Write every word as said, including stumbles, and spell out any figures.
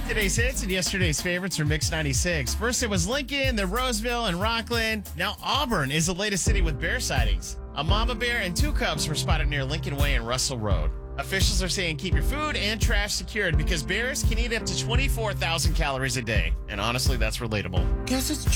Today's hits and yesterday's favorites from Mix ninety-six. First, it was Lincoln, then Roseville, and Rockland. Now, Auburn is the latest city with bear sightings. A mama bear and two cubs were spotted near Lincoln Way and Russell Road. Officials are saying keep your food and trash secured because bears can eat up to twenty-four thousand calories a day. And honestly, that's relatable. Guess it's